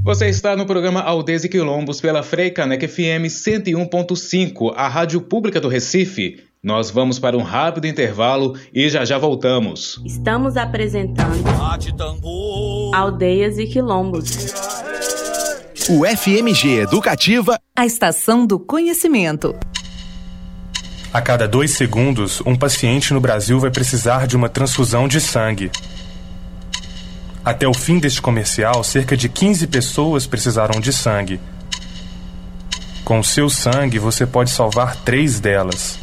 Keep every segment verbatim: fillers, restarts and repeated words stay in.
Você está no programa Aldeias e Quilombos pela Freicaneca F M cento e um ponto cinco, a rádio pública do Recife. Nós vamos para um rápido intervalo e já já voltamos. Estamos apresentando Aldeias e Quilombos. O F M G Educativa, a estação do conhecimento. A cada dois segundos, um paciente no Brasil vai precisar de uma transfusão de sangue. Até o fim deste comercial, cerca de quinze pessoas precisarão de sangue. Com o seu sangue, você pode salvar três delas.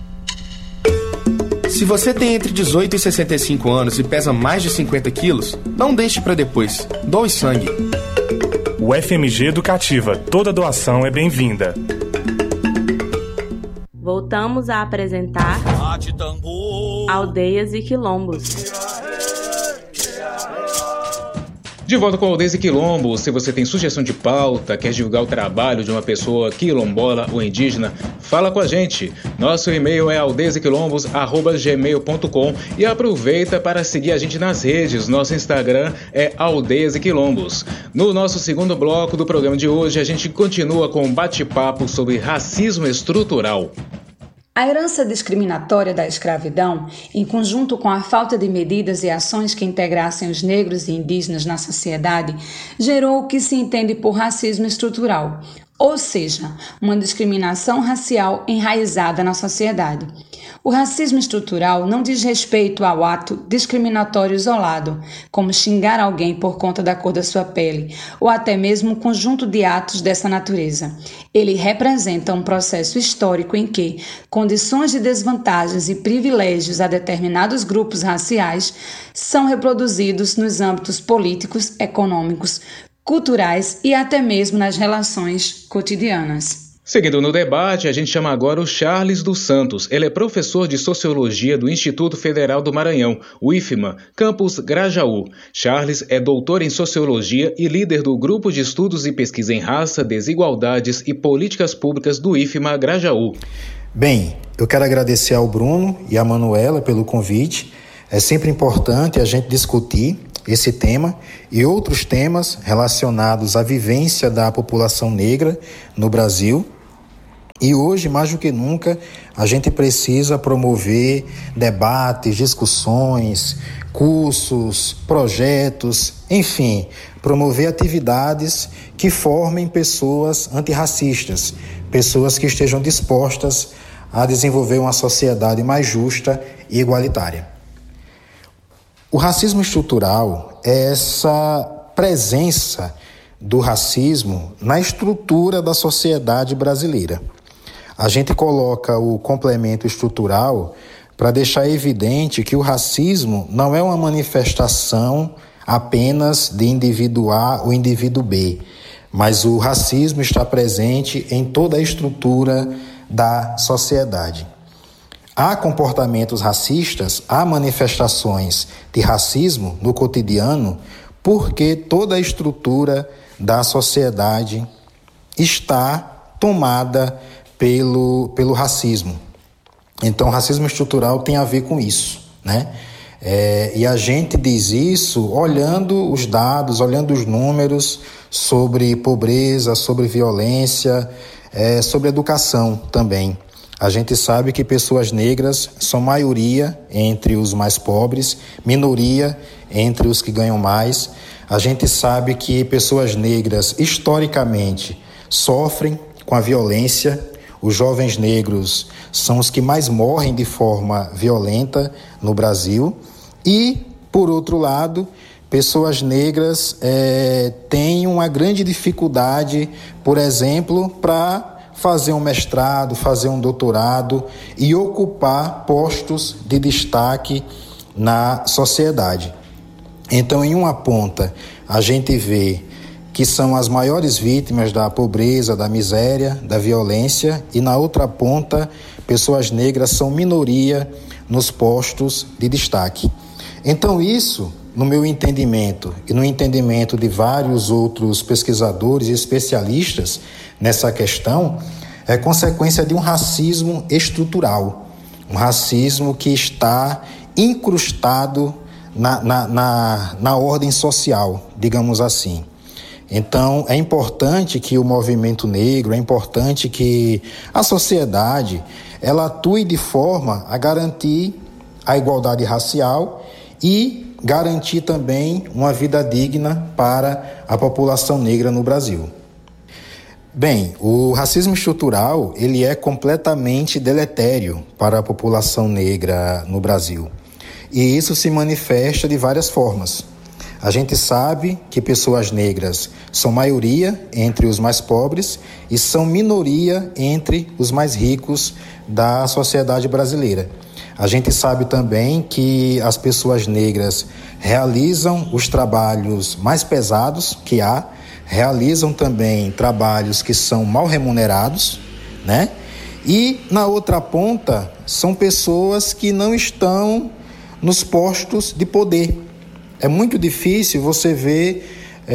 Se você tem entre dezoito e sessenta e cinco anos e pesa mais de cinquenta quilos, não deixe para depois. Doe sangue. O F M G Educativa. Toda doação é bem-vinda. Voltamos a apresentar Aldeias e Quilombos. De volta com Aldeias e Quilombos. Se você tem sugestão de pauta, quer divulgar o trabalho de uma pessoa quilombola ou indígena, fala com a gente. Nosso e-mail é aldeias e quilombos arroba gmail ponto com e aproveita para seguir a gente nas redes. Nosso Instagram é Aldeias e Quilombos. No nosso segundo bloco do programa de hoje, a gente continua com um bate-papo sobre racismo estrutural. A herança discriminatória da escravidão, em conjunto com a falta de medidas e ações que integrassem os negros e indígenas na sociedade, gerou o que se entende por racismo estrutural, ou seja, uma discriminação racial enraizada na sociedade. O racismo estrutural não diz respeito ao ato discriminatório isolado, como xingar alguém por conta da cor da sua pele, ou até mesmo um conjunto de atos dessa natureza. Ele representa um processo histórico em que condições de desvantagens e privilégios a determinados grupos raciais são reproduzidos nos âmbitos políticos, econômicos, culturais e até mesmo nas relações cotidianas. Seguindo no debate, a gente chama agora o Charles dos Santos. Ele é professor de Sociologia do Instituto Federal do Maranhão, o I F M A, campus Grajaú. Charles é doutor em Sociologia e líder do Grupo de Estudos e Pesquisa em Raça, Desigualdades e Políticas Públicas do I F M A Grajaú. Bem, eu quero agradecer ao Bruno e à Manuela pelo convite. É sempre importante a gente discutir esse tema e outros temas relacionados à vivência da população negra no Brasil. E hoje, mais do que nunca, a gente precisa promover debates, discussões, cursos, projetos, enfim, promover atividades que formem pessoas antirracistas, pessoas que estejam dispostas a desenvolver uma sociedade mais justa e igualitária. O racismo estrutural é essa presença do racismo na estrutura da sociedade brasileira. A gente coloca o complemento estrutural para deixar evidente que o racismo não é uma manifestação apenas de indivíduo A ou indivíduo B, mas o racismo está presente em toda a estrutura da sociedade. Há comportamentos racistas, há manifestações de racismo no cotidiano, porque toda a estrutura da sociedade está tomada pelo, pelo racismo. Então, o racismo estrutural tem a ver com isso, né? É, e a gente diz isso olhando os dados, olhando os números sobre pobreza, sobre violência, é, sobre educação também. A gente sabe que pessoas negras são maioria entre os mais pobres, minoria entre os que ganham mais. A gente sabe que pessoas negras, historicamente, sofrem com a violência. Os jovens negros são os que mais morrem de forma violenta no Brasil. E, por outro lado, pessoas negras é, têm uma grande dificuldade, por exemplo, para fazer um mestrado, fazer um doutorado e ocupar postos de destaque na sociedade. Então, em uma ponta, a gente vê que são as maiores vítimas da pobreza, da miséria, da violência, e na outra ponta, pessoas negras são minoria nos postos de destaque. Então, isso, no meu entendimento e no entendimento de vários outros pesquisadores e especialistas nessa questão, é consequência de um racismo estrutural, um racismo que está incrustado na, na, na, na ordem social, digamos assim. Então, é importante que o movimento negro, é importante que a sociedade, ela atue de forma a garantir a igualdade racial e garantir também uma vida digna para a população negra no Brasil. Bem, o racismo estrutural, ele é completamente deletério para a população negra no Brasil. E isso se manifesta de várias formas. A gente sabe que pessoas negras são maioria entre os mais pobres e são minoria entre os mais ricos da sociedade brasileira. A gente sabe também que as pessoas negras realizam os trabalhos mais pesados que há, realizam também trabalhos que são mal remunerados, né? E na outra ponta são pessoas que não estão nos postos de poder. É muito difícil você ver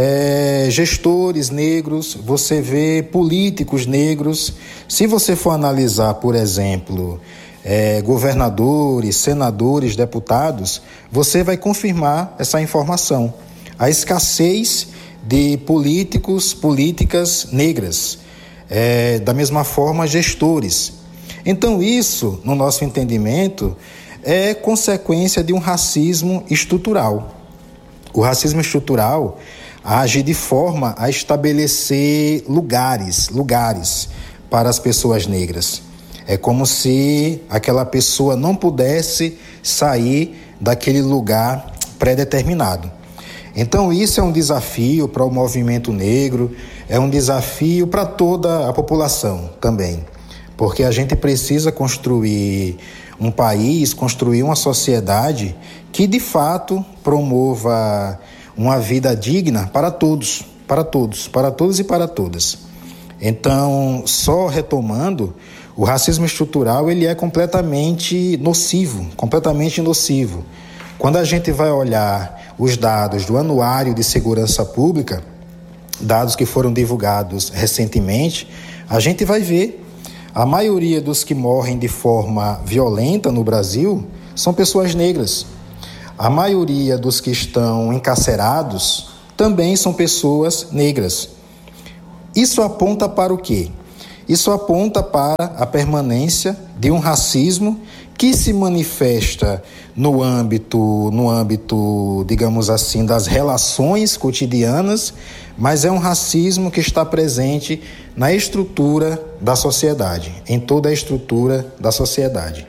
é, gestores negros, você ver políticos negros. Se você for analisar, por exemplo, é, governadores, senadores, deputados, você vai confirmar essa informação. A escassez de políticos, políticas negras, é, da mesma forma gestores. Então isso, no nosso entendimento, é consequência de um racismo estrutural. O racismo estrutural age de forma a estabelecer lugares, lugares para as pessoas negras. É como se aquela pessoa não pudesse sair daquele lugar pré-determinado. Então isso é um desafio para o movimento negro, é um desafio para toda a população também, porque a gente precisa construir um país, construir uma sociedade que de fato promova uma vida digna para todos, para todos, para todos e para todas. Então, só retomando, o racismo estrutural ele é completamente nocivo, completamente nocivo. Quando a gente vai olhar os dados do Anuário de Segurança Pública, dados que foram divulgados recentemente, a gente vai ver a maioria dos que morrem de forma violenta no Brasil são pessoas negras. A maioria dos que estão encarcerados também são pessoas negras. Isso aponta para o quê? Isso aponta para a permanência de um racismo que se manifesta no âmbito, no âmbito, digamos assim, das relações cotidianas, mas é um racismo que está presente na estrutura da sociedade, em toda a estrutura da sociedade.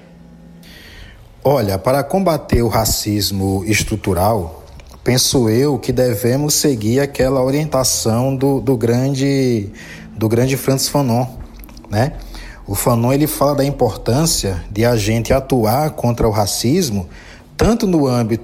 Olha, para combater o racismo estrutural, penso eu que devemos seguir aquela orientação do, do grande, do grande Frantz Fanon, né? O Fanon ele fala da importância de a gente atuar contra o racismo tanto no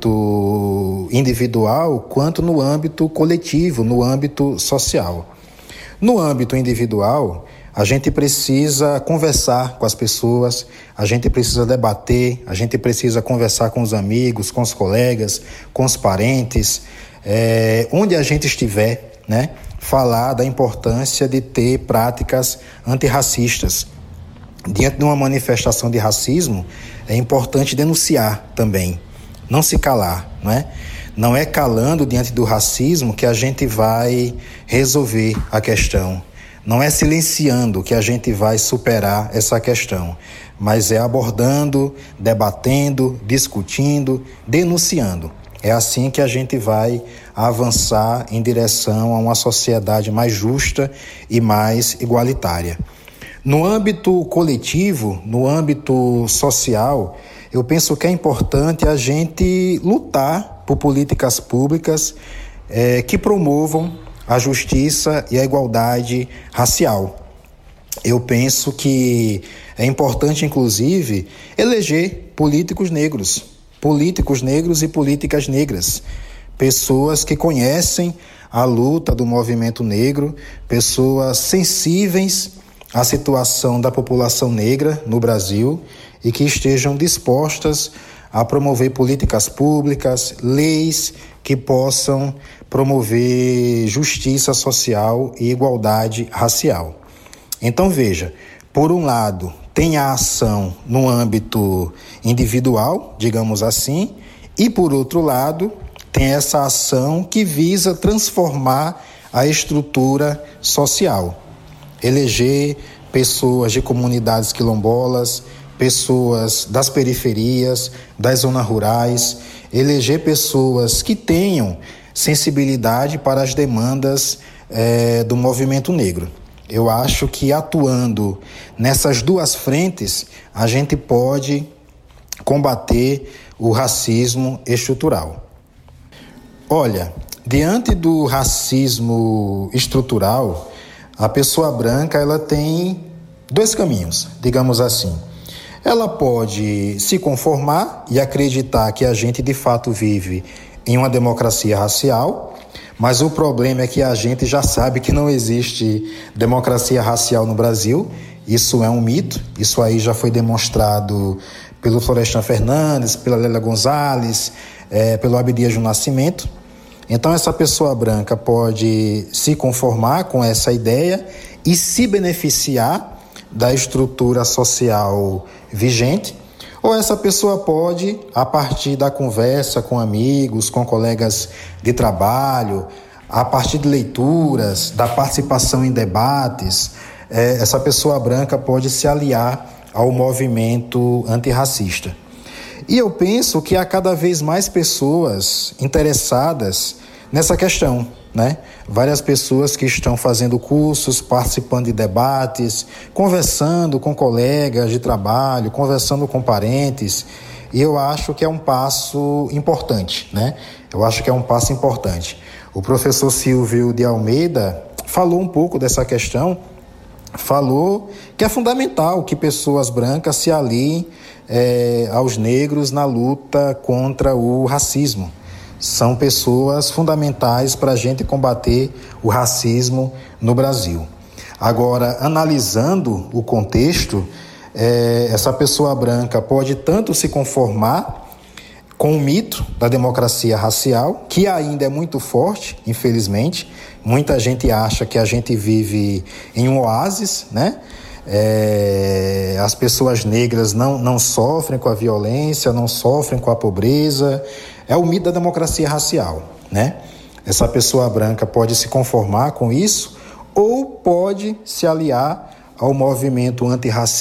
âmbito individual quanto no âmbito coletivo, no âmbito social. No âmbito individual, a gente precisa conversar com as pessoas, a gente precisa debater, a gente precisa conversar com os amigos, com os colegas, com os parentes, é, onde a gente estiver, né? Falar da importância de ter práticas antirracistas. Diante de uma manifestação de racismo, é importante denunciar também, não se calar, não é? Não é calando diante do racismo que a gente vai resolver a questão. Não é silenciando que a gente vai superar essa questão, mas é abordando, debatendo, discutindo, denunciando. É assim que a gente vai avançar em direção a uma sociedade mais justa e mais igualitária. No âmbito coletivo, no âmbito social, eu penso que é importante a gente lutar por políticas públicas eh, que promovam a justiça e a igualdade racial. Eu penso que é importante, inclusive, eleger políticos negros, políticos negros e políticas negras, pessoas que conhecem a luta do movimento negro, pessoas sensíveis à situação da população negra no Brasil e que estejam dispostas a promover políticas públicas, leis que possam promover justiça social e igualdade racial. Então veja, por um lado, tem a ação no âmbito individual, digamos assim, e por outro lado, tem essa ação que visa transformar a estrutura social. Eleger pessoas de comunidades quilombolas, pessoas das periferias, das zonas rurais, eleger pessoas que tenham sensibilidade para as demandas eh, do movimento negro. Eu acho que atuando nessas duas frentes, a gente pode combater o racismo estrutural. Olha, diante do racismo estrutural, a pessoa branca ela tem dois caminhos, digamos assim. Ela pode se conformar e acreditar que a gente de fato vive em uma democracia racial, mas o problema é que a gente já sabe que não existe democracia racial no Brasil. Isso é um mito, isso aí já foi demonstrado pelo Florestan Fernandes, pela Lélia Gonzalez, é, pelo Abdias do Nascimento. Então essa pessoa branca pode se conformar com essa ideia e se beneficiar da estrutura social vigente, ou essa pessoa pode, a partir da conversa com amigos, com colegas de trabalho, a partir de leituras, da participação em debates, é, essa pessoa branca pode se aliar ao movimento antirracista. E eu penso que há cada vez mais pessoas interessadas nessa questão, né? Várias pessoas que estão fazendo cursos, participando de debates, conversando com colegas de trabalho, conversando com parentes, e eu acho que é um passo importante, né? Eu acho que é um passo importante. O professor Silvio de Almeida falou um pouco dessa questão, falou que é fundamental que pessoas brancas se aliem é, aos negros na luta contra o racismo. São pessoas fundamentais para a gente combater o racismo no Brasil. Agora, analisando o contexto, é, essa pessoa branca pode tanto se conformar com o mito da democracia racial, que ainda é muito forte, infelizmente. Muita gente acha que a gente vive em um oásis, né? É, as pessoas negras não, não sofrem com a violência, não sofrem com a pobreza. É o mito da democracia racial, né? Essa pessoa branca pode se conformar com isso ou pode se aliar ao movimento antirracista